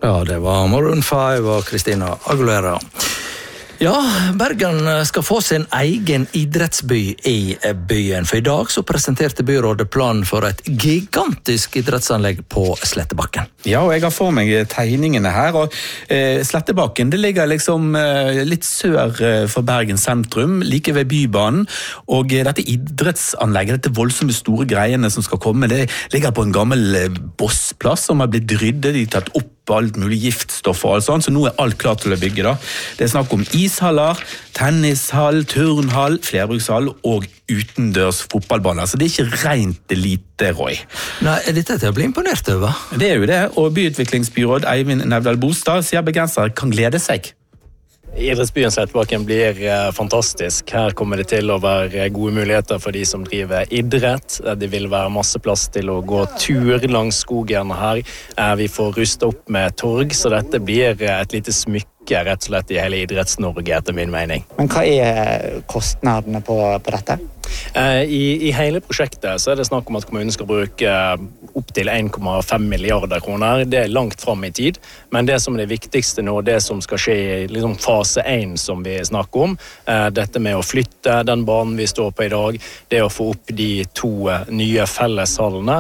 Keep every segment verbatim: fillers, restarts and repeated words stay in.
Ja, det var Maroon five og Christina Aguilera. Ja, Bergen skal få sin egen idrettsby i byen, for i dag så presenterte byrådet planen for et gigantisk idrettsanlegg på Slettebakken. Ja, og jeg har for meg tegningene her, og eh, Slettebakken det ligger liksom eh, litt sør eh, for Bergen sentrum, like ved bybanen, og eh, dette idrettsanlegget, dette voldsomme store greiene som skal komme, det ligger på en gammel eh, bossplass som har blitt ryddet, de tatt opp alt mulig giftstoff og alt sånt, så nå er alt klart til å bygge da. Det er snakk om ishaller, tennishall, turnhall, flerbrukshall og utendørs fotballbaner, så det er ikke rent lite, Roy. Nei, dette er til å bli imponert over. Det er jo det, og byutviklingsbyråd Eivind Nævdal Bolstad sier begrenser kan glede seg. Idrettsbyen Slettebakken blir fantastisk. Her kommer det til å være gode muligheter for de som driver idrett. Det vil være masse plass til å gå tur langs skogen her. Vi får ruste opp med torg, så dette blir et lite smykke rett og slett i hele Idretts-Norge, etter min mening. Men hva er kostnadene på, på dette? I, I hele prosjektet så er det snakk om at kommunen skal bruke opp til en komma fem milliarder kroner. Det er langt frem i tid, men det som er det viktigste nå, det som skal skje i liksom fase én som vi snakker om, dette med å flytte den banen vi står på i dag, det å få opp de to nye felleshallene,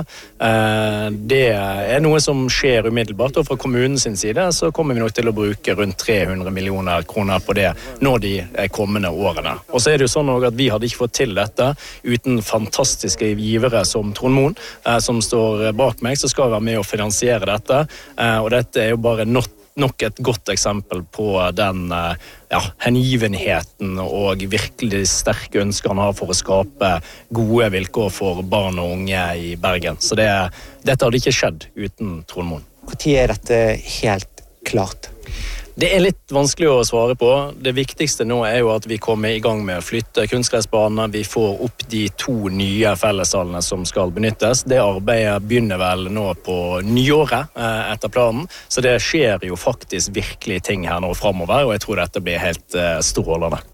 det er noe som skjer umiddelbart, og fra kommunens side så kommer vi nok til å bruke rundt tre hundre millioner kroner på det nå de kommende årene. Og så er det jo sånn at vi hadde ikke fått til dette uten fantastiske givere som Trond Moen, som står bak meg, så skal vi være med å finansiere dette, og dette er jo bare nok, nok et godt eksempel på den ja, hengivenheten og virkelig sterke ønsker han har for å skape gode vilkår for barn og unge i Bergen. Så det, dette hadde ikke skjedd uten Trond Moen. Hvor tid er dette helt klart? Det er litt vanskelig å svare på. Det viktigste nå er jo at vi kommer i gang med å flytte kunstgressbaner. Vi får opp de to nye felleshallene som skal benyttes. Det arbeidet begynner vel nå på nyåret etter planen, så det skjer jo faktisk virkelig ting her nå fremover, og jeg tror dette blir helt strålende.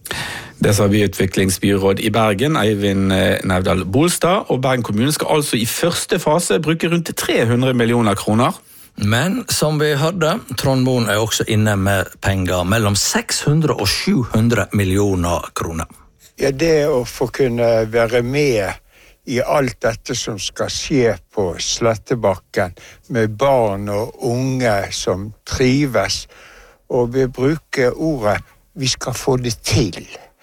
Det sa byutviklingsbyråd i Bergen, Eivind Nævdal Bolstad, og Bergen kommune skal altså i første fase bruke rundt tre hundre millioner kroner. Men som vi hørte, Trond Moen er også inne med penger mellom seks hundre og sju hundre millioner kroner. Ja, det å få kunne være med i alt dette som skal skje på Slettebakken, med barn og unge som trives, og vi bruker ordet vi skal få det til.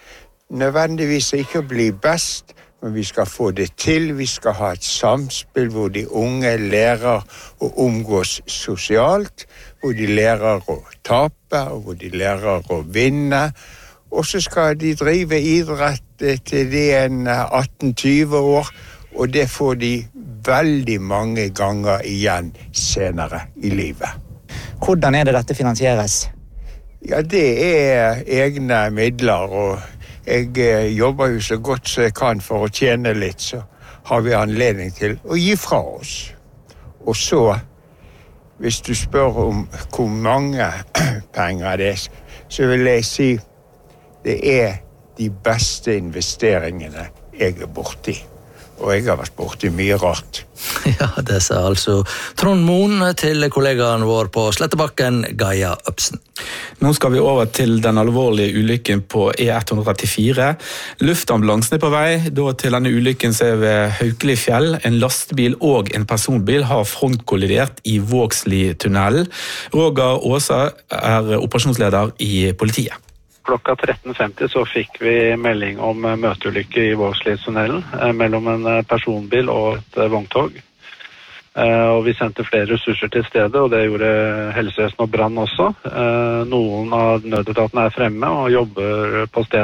Nødvendigvis ikke bli best, men vi skal få det til, vi skal ha et samspill hvor de unge lærer å omgås sosialt, hvor de lærer å tape, og hvor de lærer å vinne. Og så skal de drive idrett til de er atten tyve år, og det får de veldig mange ganger igjen senere i livet. Hvordan er det dette finansieres? Ja, det er egne midler, og jeg jobber jo så godt som jeg kan for å tjene litt, så har vi anledning til å gi fra oss. Og så, hvis du spør om hvor mange penger det er, så vil jeg si det er de beste investeringene jeg er borti. Og jeg har vært borti mye rart. Ja, det sa altså Trond Moen til kollegaen vår på Slettebakken, Gaia Øpsen. Nå skal vi over til den alvorlige ulykken på E ett trettifire. Luftambulansen er på vei, da til denne ulykken ser vi Haukelifjell. En lastebil og en personbil har frontkollidert i Vågsli-tunnelen. Roger Åsa er operasjonsleder i politiet. Klokka tretten femti så fikk vi melding om møteulykke i Vågsli-tunnelen mellom en personbil og et vogntog. Og vi sendte flere ressurser til stedet, og det gjorde helsevesen og brann også. Noen av nødetatene er fremme og jobber på stedet.